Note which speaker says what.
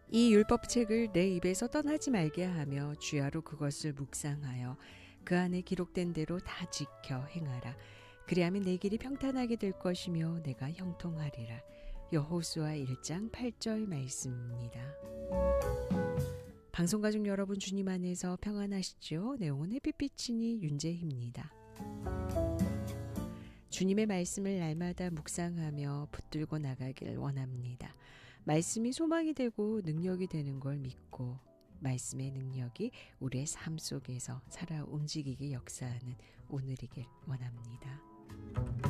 Speaker 1: 이 율법책을 내 입에서 떠나지 말게 하며 주야로 그것을 묵상하여 그 안에 기록된 대로 다 지켜 행하라. 그리하면 내 길이 평탄하게 될 것이며 내가 형통하리라. 여호수아 1장 8절 말씀입니다. 방송가족 여러분, 주님 안에서 평안하시죠? 내용은 햇빛비치니 윤재희입니다. 주님의 말씀을 날마다 묵상하며 붙들고 나가길 원합니다. 말씀이 소망이 되고 능력이 되는 걸 믿고 말씀의 능력이 우리의 삶 속에서 살아 움직이게 역사하는 오늘이길 원합니다.